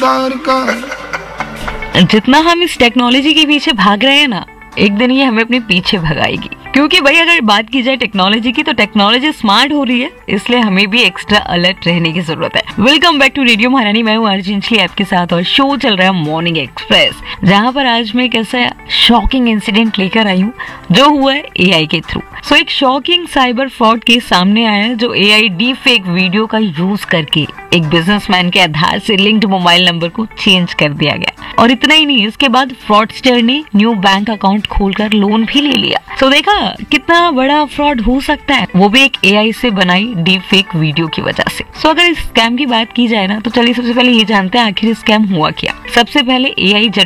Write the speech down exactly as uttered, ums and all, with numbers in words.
जितना हम इस टेक्नोलॉजी के पीछे भाग रहे हैं ना, एक दिन ये हमें अपने पीछे भगाएगी। क्योंकि भाई अगर बात की जाए टेक्नोलॉजी की, तो टेक्नोलॉजी स्मार्ट हो रही है, इसलिए हमें भी एक्स्ट्रा अलर्ट रहने की जरूरत है। वेलकम बैक टू रेडियो महारानी, मैं हूँ आरजे अंजलि आपके साथ, और शो चल रहा है मॉर्निंग एक्सप्रेस, जहाँ पर आज मैं एक ऐसा शॉकिंग इंसिडेंट लेकर आई हूँ जो हुआ है एआई के थ्रू। सो एक शॉकिंग साइबर फ्रॉड केस सामने आया है, जो एआई डीप फेक वीडियो का यूज करके एक बिजनेसमैन के आधार से लिंक्ड मोबाइल नंबर को चेंज कर दिया गया। और इतना ही नहीं, इसके बाद फ्रॉडस्टर ने न्यू बैंक अकाउंट खोलकर लोन भी ले लिया। सो so, देखा कितना बड़ा फ्रॉड हो सकता है, वो भी एक एआई से बनाई डीप फेक वीडियो की वजह से। सो so, अगर इस स्कैम की बात की जाए ना, तो चलिए सबसे पहले ये जानते हैं आखिर स्कैम हुआ क्या। सबसे पहले एआई